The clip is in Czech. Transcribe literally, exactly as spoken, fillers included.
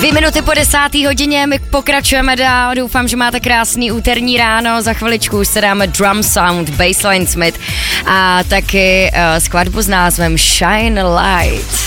Dvě minuty po desáté hodině, my pokračujeme dál, doufám, že máte krásný úterní ráno, za chviličku už se dáme Drum Sound, Bassline Smith a taky uh, skladbu s názvem Shine Light.